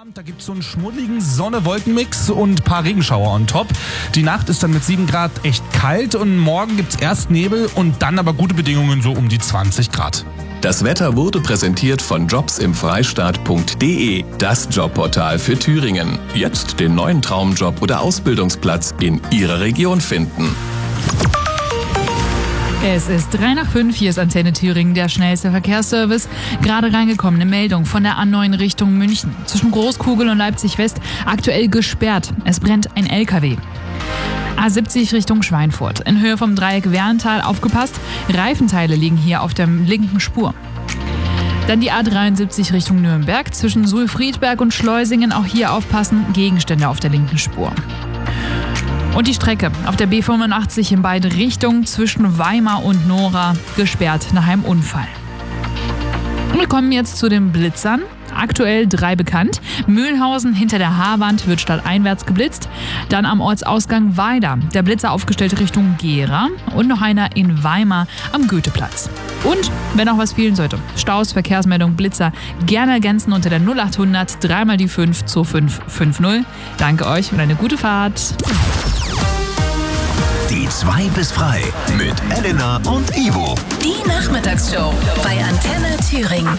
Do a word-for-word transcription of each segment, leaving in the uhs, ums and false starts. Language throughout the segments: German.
Da gibt es so einen schmuddeligen Sonne-Wolken-Mix und ein paar Regenschauer on top. Die Nacht ist dann mit sieben Grad echt kalt und morgen gibt es erst Nebel und dann aber gute Bedingungen so um die zwanzig Grad. Das Wetter wurde präsentiert von jobs im freistaat punkt de, das Jobportal für Thüringen. Jetzt den neuen Traumjob oder Ausbildungsplatz in Ihrer Region finden. Es ist drei nach fünf, hier ist Antenne Thüringen, der schnellste Verkehrsservice. Gerade reingekommene Meldung von der A neun Richtung München. Zwischen Großkugel und Leipzig West aktuell gesperrt. Es brennt ein L K W. A siebzig Richtung Schweinfurt. In Höhe vom Dreieck Werntal aufgepasst. Reifenteile liegen hier auf der linken Spur. Dann die A dreiundsiebzig Richtung Nürnberg. Zwischen Suhl-Friedberg und Schleusingen auch hier aufpassen. Gegenstände auf der linken Spur. Und die Strecke auf der B fünfundachtzig in beide Richtungen zwischen Weimar und Nora gesperrt nach einem Unfall. Und wir kommen jetzt zu den Blitzern. Aktuell drei bekannt. Mühlhausen hinter der Haarwand wird stadteinwärts geblitzt. Dann am Ortsausgang Weida. Der Blitzer aufgestellt Richtung Gera. Und noch einer in Weimar am Goetheplatz. Und wenn auch was fehlen sollte, Staus, Verkehrsmeldung, Blitzer, gerne ergänzen unter der null achthundert drei mal die fünf zwei fünf fünf null. Danke euch und eine gute Fahrt. Die zwei bis frei mit Elena und Ivo. Die Nachmittagsshow bei Antenne Thüringen.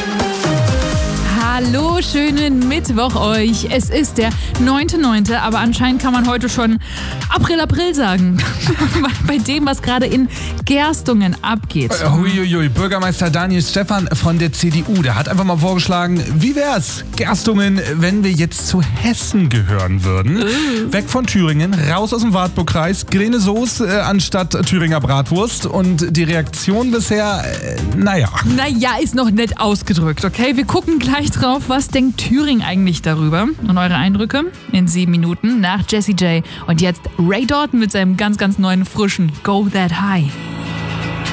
Hallo, schönen Mittwoch euch. Es ist der neunter neunter, aber anscheinend kann man heute schon April, April sagen. Bei dem, was gerade in Gerstungen abgeht. Huiuiui, Bürgermeister Daniel Stephan von der C D U, der hat einfach mal vorgeschlagen, wie wär's, Gerstungen, wenn wir jetzt zu Hessen gehören würden? Uh. Weg von Thüringen, raus aus dem Wartburgkreis, grüne Soße äh, anstatt Thüringer Bratwurst. Und die Reaktion bisher, äh, naja. Naja, ist noch nett ausgedrückt, okay? Wir gucken gleich drauf, was denkt Thüringen eigentlich darüber? Und eure Eindrücke in sieben Minuten nach Jessie J. Und jetzt Ray Dalton mit seinem ganz, ganz neuen, frischen Go That High.